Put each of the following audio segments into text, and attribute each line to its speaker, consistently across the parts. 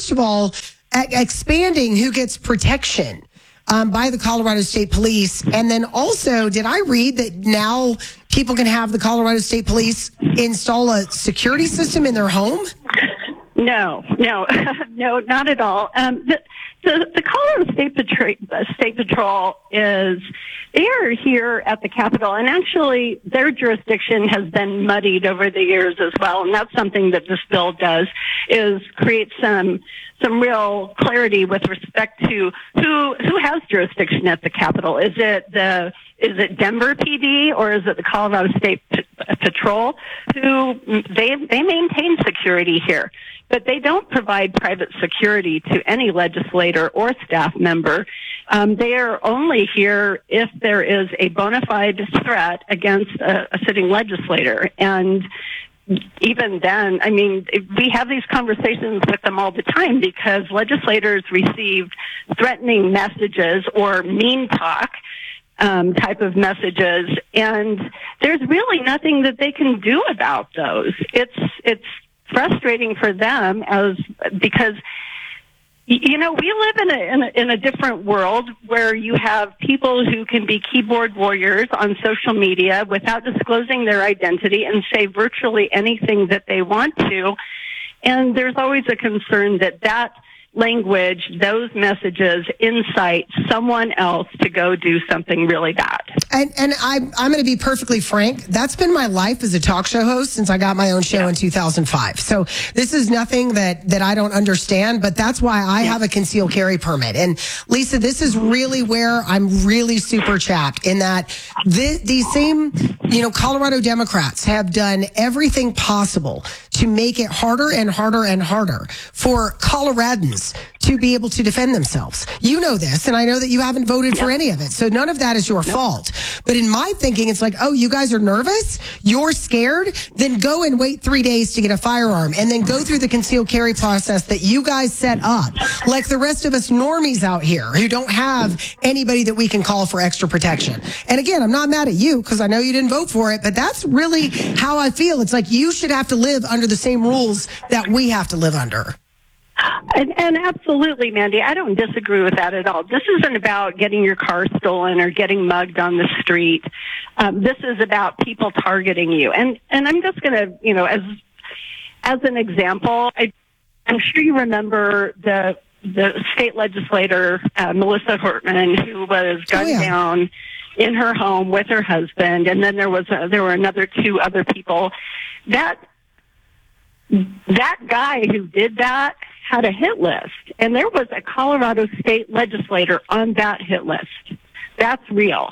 Speaker 1: first of all, expanding who gets protection by the Colorado State Police. And then also, did I read that now people can have the Colorado State Police install a security system in their home?
Speaker 2: No, not at all. The Colorado State Patrol they are here at the Capitol, and actually their jurisdiction has been muddied over the years as well, and that's something that this bill does, is create some real clarity with respect to who has jurisdiction at the Capitol. Is it Denver PD or is it the Colorado State Patrol? Who they maintain security here, but they don't provide private security to any legislator or staff member. They are only here if there is a bona fide threat against a sitting legislator. And even then, I mean, we have these conversations with them all the time because legislators receive threatening messages or mean talk type of messages, and there's really nothing that they can do about those. It's frustrating for them because we live in a different world where you have people who can be keyboard warriors on social media without disclosing their identity and say virtually anything that they want to. And there's always a concern that language, those messages, incite someone else to go do something really bad.
Speaker 1: And I'm going to be perfectly frank. That's been my life as a talk show host since I got my own show in 2005. So this is nothing that I don't understand, but that's why I have a concealed carry permit. And Lisa, this is really where I'm really super chapped in that these same, Colorado Democrats have done everything possible to make it harder and harder and harder for Coloradans to be able to defend themselves. You know this, and I know that you haven't voted for any of it. So none of that is your fault. But in my thinking, it's like, oh, you guys are nervous? You're scared? Then go and wait 3 days to get a firearm and then go through the concealed carry process that you guys set up. Like the rest of us normies out here who don't have anybody that we can call for extra protection. And again, I'm not mad at you because I know you didn't vote for it, but that's really how I feel. It's like you should have to live under the same rules that we have to live under.
Speaker 2: And absolutely, Mandy, I don't disagree with that at all. This isn't about getting your car stolen or getting mugged on the street. This is about people targeting you. And I'm just going to, as an example, I'm sure you remember the state legislator, Melissa Hortman, who was gunned down in her home with her husband. And then there were another two other people. That guy who did that had a hit list, and there was a Colorado state legislator on that hit list. That's real.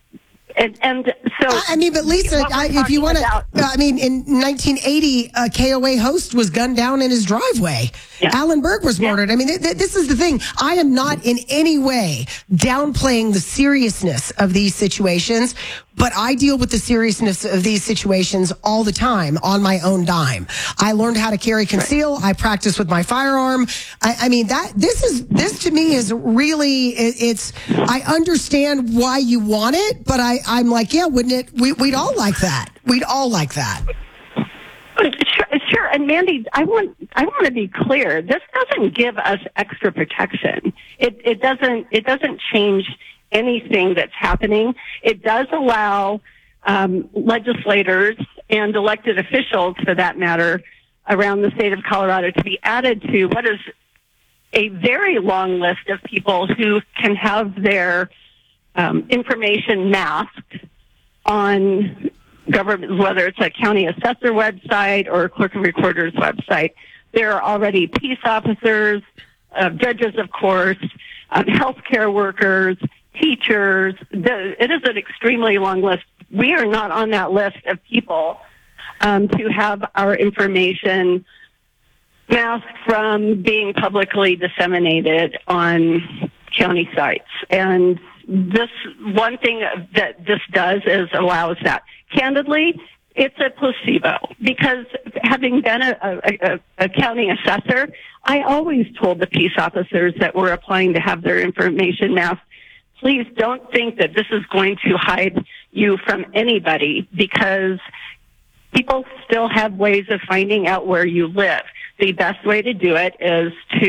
Speaker 2: And so,
Speaker 1: I mean, but Lisa, if you want to, in 1980, a KOA host was gunned down in his driveway. Yeah. Alan Berg was murdered. I mean, this is the thing. I am not in any way downplaying the seriousness of these situations, but I deal with the seriousness of these situations all the time on my own dime. I learned how to carry conceal. Right. I practice with my firearm. This to me is really, I understand why you want it, but I'm like, yeah, wouldn't it? We'd all like that. We'd all like that.
Speaker 2: Sure. And Mandy, I want to be clear. This doesn't give us extra protection. It doesn't change anything that's happening. It does allow legislators and elected officials, for that matter, around the state of Colorado to be added to what is a very long list of people who can have their information masked on government, whether it's a county assessor website or a clerk and recorder's website. There are already peace officers, judges, of course, healthcare workers, teachers. It is an extremely long list. We are not on that list of people to have our information masked from being publicly disseminated on county sites. And this one thing that this does is allows that. Candidly, it's a placebo, because having been a county assessor, I always told the peace officers that were applying to have their information masked, please don't think that this is going to hide you from anybody, because people still have ways of finding out where you live. The best way to do it is to